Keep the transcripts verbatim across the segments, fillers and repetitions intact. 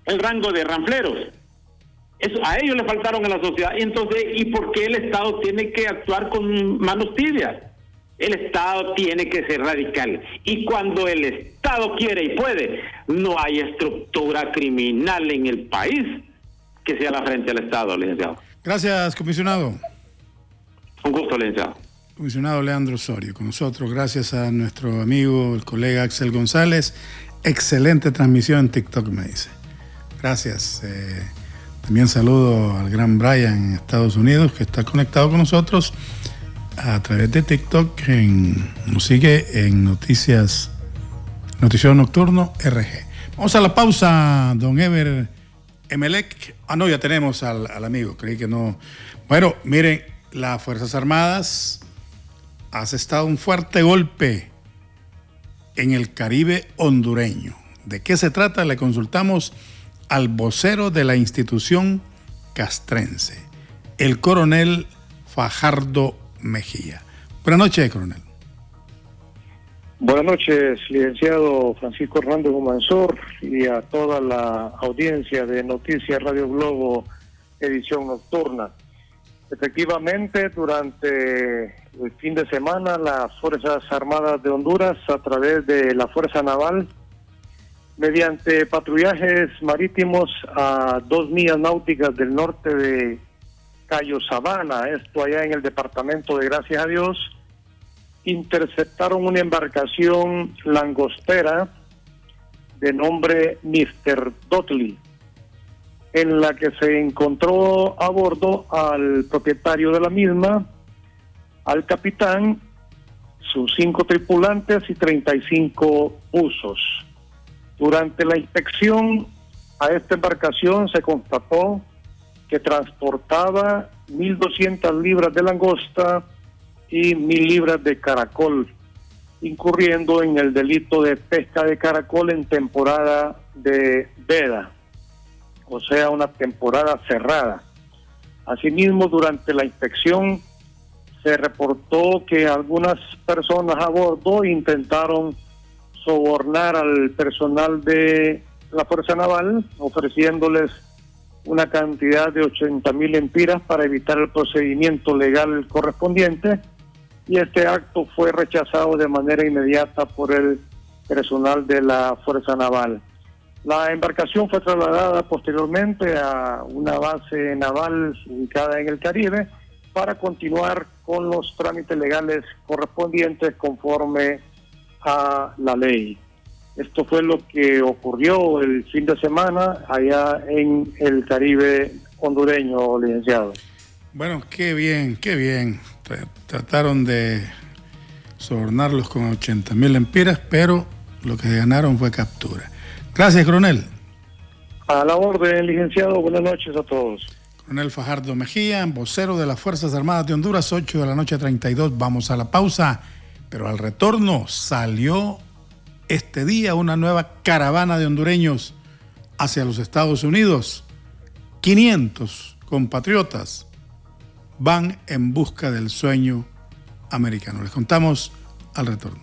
el rango de ranfleros. Eso, a ellos le faltaron en la sociedad. Y entonces, ¿y por qué el Estado tiene que actuar con manos tibias? El Estado tiene que ser radical. Y cuando el Estado quiere y puede, no hay estructura criminal en el país que sea la frente al Estado, licenciado. Gracias, comisionado. Un gusto, licenciado. Comisionado Leandro Osorio, con nosotros, gracias a nuestro amigo, el colega Axel González. Excelente transmisión en TikTok, me dice. Gracias. Eh, también saludo al gran Brian en Estados Unidos, que está conectado con nosotros a través de TikTok. En, nos sigue en Noticias, Noticiero Nocturno R G. Vamos a la pausa, don Ever Emelec. Ah, no, ya tenemos al, al amigo, creí que no. Bueno, miren, las Fuerzas Armadas ha asestado un fuerte golpe en el Caribe hondureño. ¿De qué se trata? Le consultamos al vocero de la institución castrense, el coronel Fajardo Mejía. Buenas noches, coronel. Buenas noches, licenciado Francisco Hernández Humansor, y a toda la audiencia de Noticias Radio Globo, edición nocturna. Efectivamente, durante el fin de semana, las Fuerzas Armadas de Honduras, a través de la Fuerza Naval, mediante patrullajes marítimos a dos millas náuticas del norte de Cayo Sabana, esto allá en el departamento de Gracias a Dios, interceptaron una embarcación langostera de nombre mister Dudley, en la que se encontró a bordo al propietario de la misma, al capitán, sus cinco tripulantes y treinta y cinco buzos. Durante la inspección a esta embarcación se constató que transportaba mil doscientas libras de langosta y mil libras de caracol, incurriendo en el delito de pesca de caracol en temporada de veda, o sea, una temporada cerrada. Asimismo, durante la inspección se reportó que algunas personas a bordo intentaron sobornar al personal de la Fuerza Naval, ofreciéndoles una cantidad de ochenta mil empiras para evitar el procedimiento legal correspondiente, y este acto fue rechazado de manera inmediata por el personal de la Fuerza Naval. La embarcación fue trasladada posteriormente a una base naval ubicada en el Caribe para continuar con los trámites legales correspondientes conforme a la ley. Esto fue lo que ocurrió el fin de semana allá en el Caribe hondureño, licenciado. Bueno, qué bien, qué bien. Trataron de sobornarlos con ochenta mil empiras, pero lo que ganaron fue captura. Gracias, coronel. A la orden, licenciado. Buenas noches a todos. Coronel Fajardo Mejía, vocero de las Fuerzas Armadas de Honduras, ocho de la noche treinta y dos. Vamos a la pausa, pero al retorno salió este día una nueva caravana de hondureños hacia los Estados Unidos. quinientos compatriotas van en busca del sueño americano. Les contamos al retorno.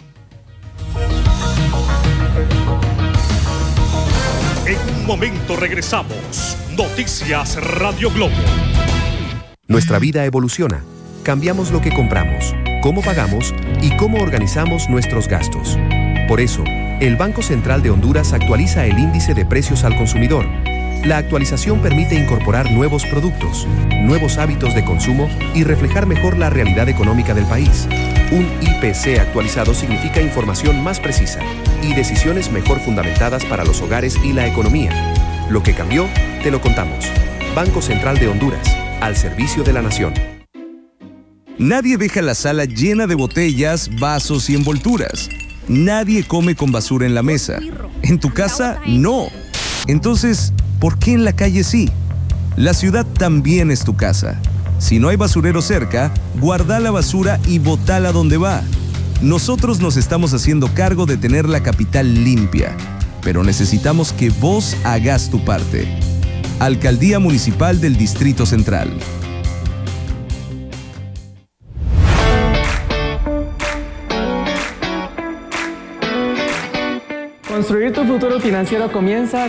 En un momento regresamos. Noticias Radio Globo. Nuestra vida evoluciona. Cambiamos lo que compramos, cómo pagamos y cómo organizamos nuestros gastos. Por eso, el Banco Central de Honduras actualiza el índice de precios al consumidor. La actualización permite incorporar nuevos productos, nuevos hábitos de consumo y reflejar mejor la realidad económica del país. Un I P C actualizado significa información más precisa y decisiones mejor fundamentadas para los hogares y la economía. Lo que cambió, te lo contamos. Banco Central de Honduras, al servicio de la nación. Nadie deja la sala llena de botellas, vasos y envolturas. Nadie come con basura en la mesa. En tu casa, no. Entonces, ¿por qué en la calle sí? La ciudad también es tu casa. Si no hay basurero cerca, guarda la basura y botala donde va. Nosotros nos estamos haciendo cargo de tener la capital limpia, pero necesitamos que vos hagas tu parte. Alcaldía Municipal del Distrito Central. Construir tu futuro financiero comienza